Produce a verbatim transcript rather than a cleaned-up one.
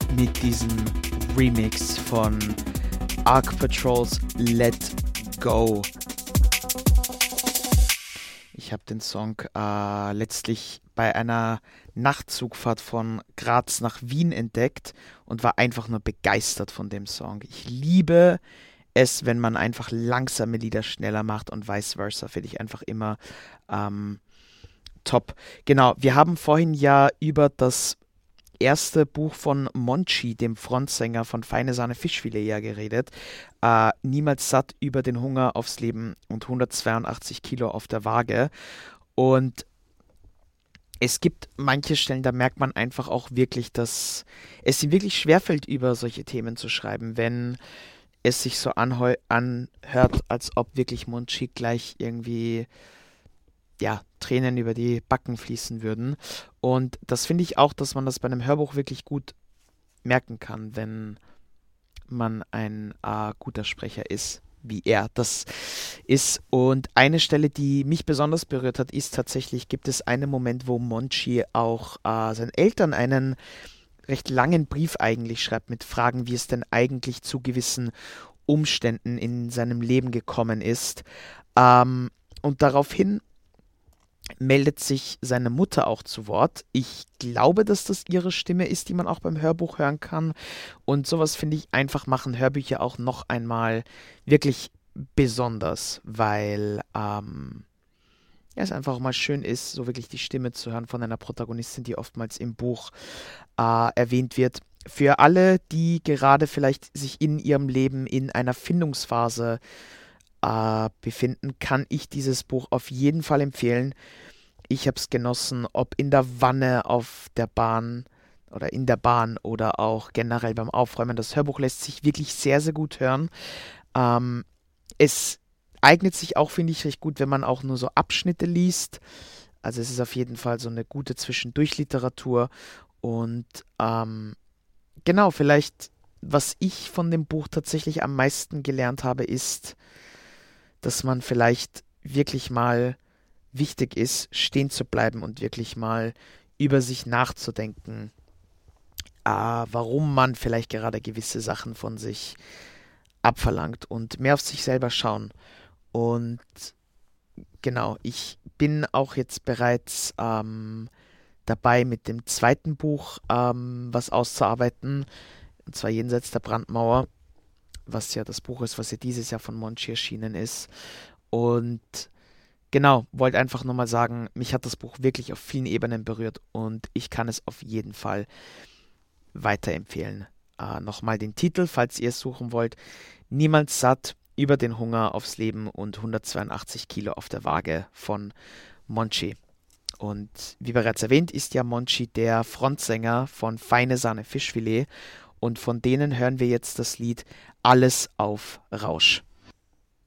mit diesem Remix von Arc Patrols Let Go. Ich habe den Song äh, letztlich bei einer Nachtzugfahrt von Graz nach Wien entdeckt und war einfach nur begeistert von dem Song. Ich liebe es, wenn man einfach langsame Lieder schneller macht und vice versa, finde ich einfach immer ähm, top. Genau, wir haben vorhin ja über das erste Buch von Monchi, dem Frontsänger von Feine Sahne Fischfilet, ja geredet. Äh, Niemals satt, über den Hunger aufs Leben und hundertzweiundachtzig Kilo auf der Waage. Und es gibt manche Stellen, da merkt man einfach auch wirklich, dass es ihm wirklich schwerfällt, über solche Themen zu schreiben, wenn es sich so anheu- anhört, als ob wirklich Monchi gleich irgendwie ja, Tränen über die Backen fließen würden. Und das finde ich auch, dass man das bei einem Hörbuch wirklich gut merken kann, wenn man ein äh, guter Sprecher ist, wie er das ist. Und eine Stelle, die mich besonders berührt hat, ist tatsächlich, gibt es einen Moment, wo Monchi auch äh, seinen Eltern einen recht langen Brief eigentlich schreibt mit Fragen, wie es denn eigentlich zu gewissen Umständen in seinem Leben gekommen ist. Ähm, und daraufhin meldet sich seine Mutter auch zu Wort. Ich glaube, dass das ihre Stimme ist, die man auch beim Hörbuch hören kann. Und sowas finde ich einfach machen Hörbücher auch noch einmal wirklich besonders, weil ähm, ja, es einfach auch mal schön ist, so wirklich die Stimme zu hören von einer Protagonistin, die oftmals im Buch äh, erwähnt wird. Für alle, die gerade vielleicht sich in ihrem Leben in einer Findungsphase äh, befinden, kann ich dieses Buch auf jeden Fall empfehlen. Ich habe es genossen, ob in der Wanne, auf der Bahn oder in der Bahn oder auch generell beim Aufräumen. Das Hörbuch lässt sich wirklich sehr, sehr gut hören. Ähm, es eignet sich auch, finde ich, recht gut, wenn man auch nur so Abschnitte liest. Also es ist auf jeden Fall so eine gute Zwischendurch-Literatur. Und ähm, genau, vielleicht, was ich von dem Buch tatsächlich am meisten gelernt habe, ist, dass man vielleicht wirklich mal wichtig ist, stehen zu bleiben und wirklich mal über sich nachzudenken, äh, warum man vielleicht gerade gewisse Sachen von sich abverlangt und mehr auf sich selber schauen. Und genau, ich bin auch jetzt bereits ähm, dabei, mit dem zweiten Buch ähm, was auszuarbeiten, und zwar Jenseits der Brandmauer, was ja das Buch ist, was ja dieses Jahr von Monchi erschienen ist. Und genau, wollte einfach nochmal sagen, mich hat das Buch wirklich auf vielen Ebenen berührt und ich kann es auf jeden Fall weiterempfehlen. Äh, nochmal den Titel, falls ihr es suchen wollt. Niemals satt, über den Hunger aufs Leben und hundertzweiundachtzig Kilo auf der Waage von Monchi. Und wie bereits erwähnt, ist ja Monchi der Frontsänger von Feine Sahne Fischfilet und von denen hören wir jetzt das Lied Alles auf Rausch.